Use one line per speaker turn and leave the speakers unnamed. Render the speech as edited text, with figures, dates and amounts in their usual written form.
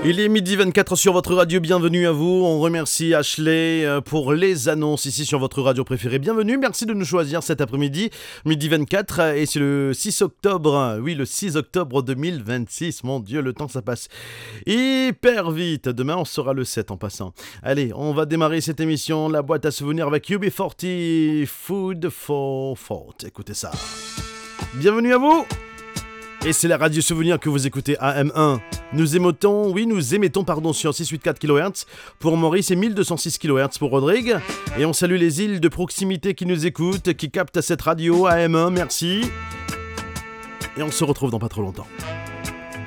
Il est midi 24 sur votre radio, bienvenue à vous. On remercie Ashley pour les annonces ici sur votre radio préférée. Bienvenue, merci de nous choisir cet après-midi, midi 24, et c'est le 6 octobre, oui le 6 octobre 2026, mon Dieu, le temps ça passe hyper vite. Demain on sera le 7 en passant. Allez, on va démarrer cette émission, la boîte à souvenirs avec UB40, Food for Thought. Écoutez ça. Bienvenue à vous. Et c'est la radio souvenir que vous écoutez AM1. Nous émettons sur 684 kHz pour Maurice et 1206 kHz pour Rodrigue. Et on salue les îles de proximité qui nous écoutent, qui captent cette radio AM1, merci. Et on se retrouve dans pas trop longtemps.